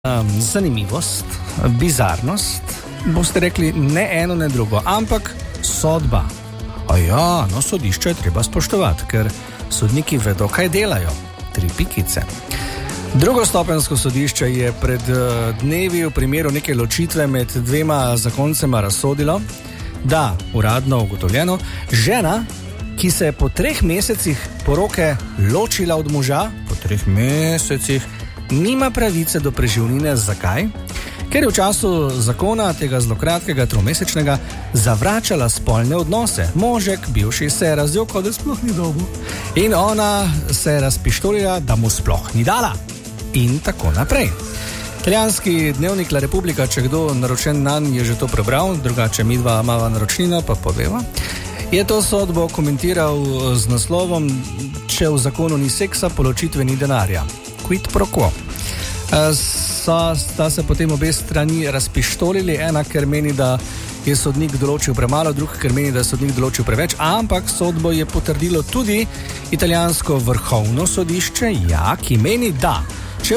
Zanimivost, bizarnost, boste rekli ne eno, ne drugo, ampak sodba. Ja, no, sodišče je treba spoštovati, ker sodniki vedo, kaj delajo. 3 pikice. Drugostopenjsko sodišče je pred dnevi v primeru neke ločitve med 2 zakoncema razsodilo, da, uradno ugotovljeno, žena, ki se je po 3 mesecih poroke ločila od moža, po 3 mesecih, nima pravice do preživnine. Zakaj? Ker je v času zakona tega zelo kratkega 3-mesečnega zavračala spolne odnose. Možek, bivši, se je razjokal, da sploh ni dobil. In ona se je razpištolila, da mu sploh ni dala. In tako naprej. Italijanski dnevnik La Repubblica, če kdo naročen nanj je že to prebral, drugače midva imava naročnino, pa poveva, je to sodbo komentiral z naslovom: če v zakonu ni seksa, po ločitvi ni denarja. Quid pro quo. Sta se potem obe strani razpištolili, ena, ker meni, da je sodnik določil premalo, druga, ker meni, da je sodnik določil preveč, ampak sodbo je potrdilo tudi italijansko vrhovno sodišče, ki meni, da če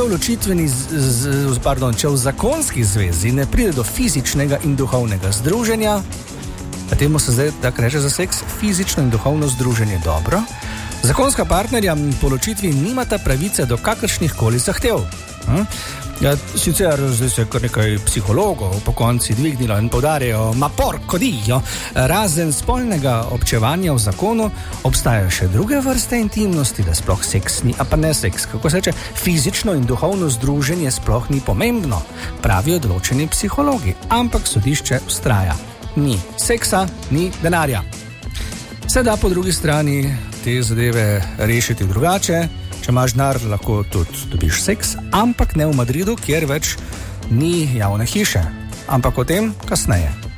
v zakonski zvezi ne pride do fizičnega in duhovnega združenja, a temu se zdaj tako reče za seks, fizično in duhovno združenje dobro, zakonska partnerja po ločitvi nimata pravice do kakršnih koli zahtev. Sicer zdaj se kar nekaj psihologov po konci dvignilo in poudarjajo, ma porco dio, razen spolnega občevanja v zakonu obstajajo še druge vrste intimnosti, da sploh seks ni, a pa ne seks, kako se reče, fizično in duhovno združenje sploh ni pomembno, pravijo določeni psihologi, ampak sodišče vztraja. Ni seksa, ni denarja. Se da po drugi strani te zadeve rešiti drugače. Če imaš denar, lahko tudi dobiš seks, ampak ne v Madridu, kjer več ni javne hiše. Ampak o tem kasneje.